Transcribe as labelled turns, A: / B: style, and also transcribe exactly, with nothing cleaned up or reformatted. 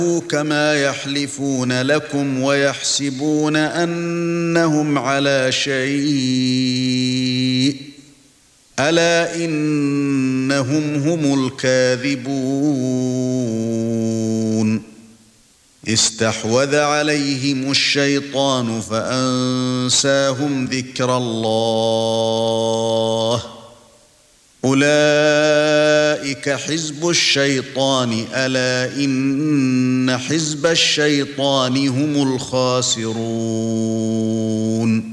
A: كما يحلفون لكم ويحسبون أنهم على شيء ألا إنهم هم الكاذبون استحوذ عليهم الشيطان فأنساهم ذكر الله أولئك حزب الشيطان ألا إن حزب الشيطان هم الخاسرون